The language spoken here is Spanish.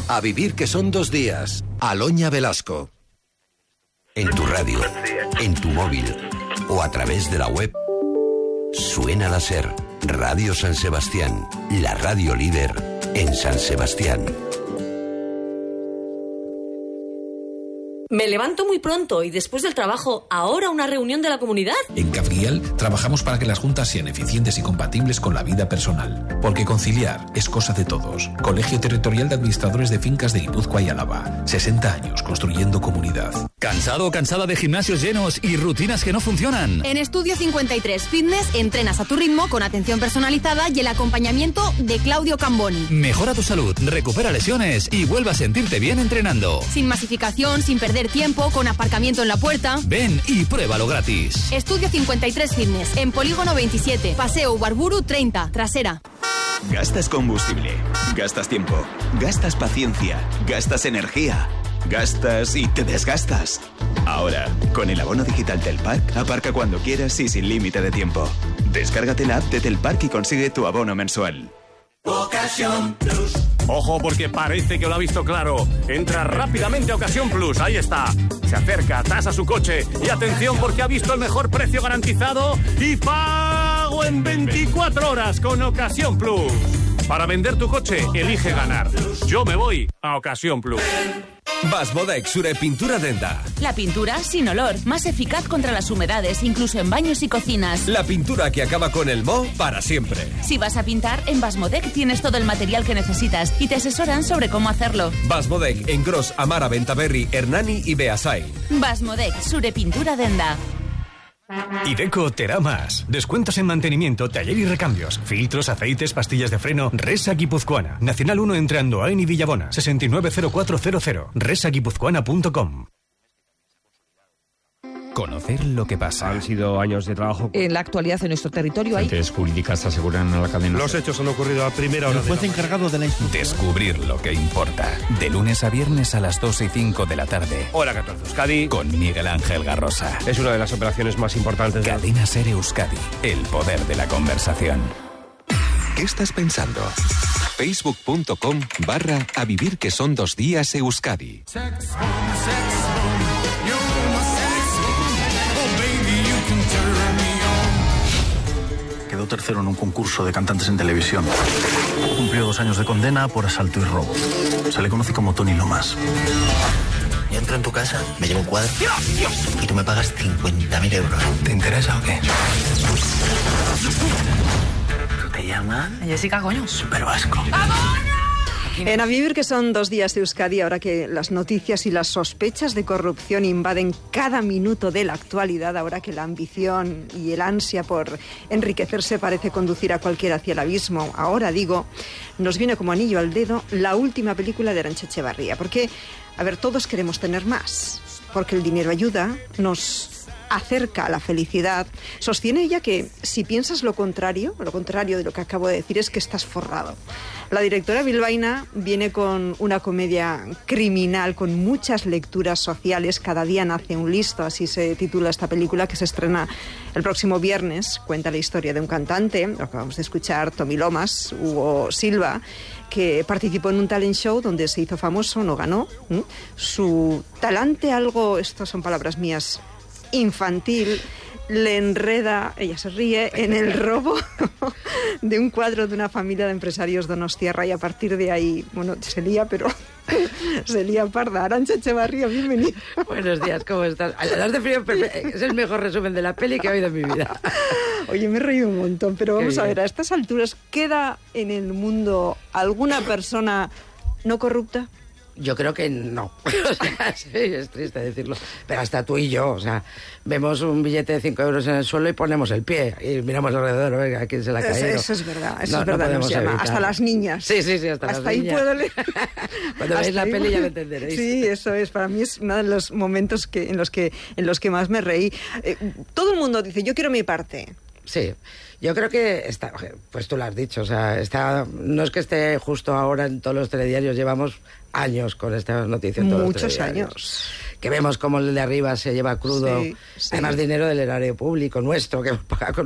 A vivir que son 2 días. Aloña Velasco. En tu radio, en tu móvil o a través de la web, suena la SER, Radio San Sebastián, la radio líder en San Sebastián. Me levanto muy pronto y después del trabajo, ahora una reunión de la comunidad. En Cabriel trabajamos para que las juntas sean eficientes y compatibles con la vida personal. Porque conciliar es cosa de todos. Colegio Territorial de Administradores de Fincas de Guipúzcoa y Álava. 60 años construyendo comunidad. ¿Cansado o cansada de gimnasios llenos y rutinas que no funcionan? En Estudio 53 Fitness entrenas a tu ritmo con atención personalizada y el acompañamiento de Claudio Camboni. Mejora tu salud, recupera lesiones y vuelve a sentirte bien entrenando. Sin masificación, sin perder tiempo, con aparcamiento en la puerta. Ven y pruébalo gratis. Estudio 53 Fitness, en Polígono 27, Paseo Ubarburu 30, trasera. Gastas combustible, gastas tiempo, gastas paciencia, gastas energía, gastas y te desgastas. Ahora, con el abono digital Telpark, aparca cuando quieras y sin límite de tiempo. Descárgate la app de Telpark y consigue tu abono mensual. Ocasión Plus. Ojo, porque parece que lo ha visto claro. Entra rápidamente a Ocasión Plus, ahí está. Se acerca, tasa su coche y atención porque ha visto el mejor precio garantizado y pago en 24 horas con Ocasión Plus. Para vender tu coche, elige ganar. Yo me voy a Ocasión Plus. Basmodec Sure Pintura Denda. La pintura sin olor, más eficaz contra las humedades, incluso en baños y cocinas. La pintura que acaba con el moho para siempre. Si vas a pintar, en Basmodec tienes todo el material que necesitas y te asesoran sobre cómo hacerlo. Basmodec en Gros, Amara, Bentaberri, Hernani y Beasain. Basmodec Sure Pintura Denda. Iveco te da más. Descuentos en mantenimiento, taller y recambios. Filtros, aceites, pastillas de freno. Resa Guipuzcoana. Nacional 1 entre Andoain y Villabona. 690400. resaguipuzcoana.com. Conocer lo que pasa. Han sido años de trabajo. En la actualidad en nuestro territorio hay... Fuentes jurídicas aseguran a la cadena. Los hechos han ocurrido a primera hora. El juez encargado de la instrucción. Descubrir lo que importa. De lunes a viernes a las 2 y 5 de la tarde. Hora 14 Euskadi. Con Miguel Ángel Garrosa. Es una de las operaciones más importantes. Cadena SER Euskadi. El poder de la conversación. ¿Qué estás pensando? Facebook.com/A vivir que son 2 días Euskadi. Quedó tercero en un concurso de cantantes en televisión. Cumplió 2 años de condena por asalto y robo. Se le conoce como Tony Lomas. Yo entro en tu casa, me llevo un cuadro y tú me pagas 50.000 euros. ¿Te interesa o qué? ¿Tú te llamas? Jessica, coño. Super Vasco. En A vivir que son 2 días de Euskadi, ahora que las noticias y las sospechas de corrupción invaden cada minuto de la actualidad, ahora que la ambición y el ansia por enriquecerse parece conducir a cualquiera hacia el abismo, ahora digo, nos viene como anillo al dedo la última película de Arantxa Echevarría, porque, a ver, todos queremos tener más, porque el dinero ayuda, nos acerca a la felicidad. Sostiene ella que si piensas lo contrario de lo que acabo de decir, es que estás forrado. La directora bilbaína viene con una comedia criminal con muchas lecturas sociales. Cada día nace un listo, así se titula esta película, que se estrena el próximo viernes. Cuenta la historia de un cantante, lo acabamos de escuchar, Tony Lomas, Hugo Silva, que participó en un talent show donde se hizo famoso, no ganó. Su talante algo, estas son palabras mías, infantil, le enreda, ella se ríe, en el robo de un cuadro de una familia de empresarios donostiarra, y a partir de ahí, bueno, se lía, pero se lía parda. Arantxa Echevarría, bienvenida. Buenos días, ¿cómo estás? Hablas de frío, es el mejor resumen de la peli que he oído en mi vida. Oye, me he reído un montón, pero vamos a ver, a estas alturas, ¿queda en el mundo alguna persona no corrupta? Yo creo que no. O sea, sí, es triste decirlo. Pero hasta tú y yo, o sea, vemos un billete de 5 euros en el suelo y ponemos el pie y miramos alrededor, a ver a quién se la ha caído. Eso es verdad, eso es verdad. No se llama. Hasta las niñas. Sí, hasta las niñas. Ahí puedo leer. Cuando veáis la peli ya lo entenderéis. Sí, eso es. Para mí es uno de los momentos en los que más me reí. Todo el mundo dice, yo quiero mi parte. Sí, yo creo que está, pues tú lo has dicho, o sea, no es que esté justo ahora en todos los telediarios, llevamos años con estas noticias. Muchos años. Que vemos cómo el de arriba se lleva crudo, además dinero del erario público nuestro, que paga con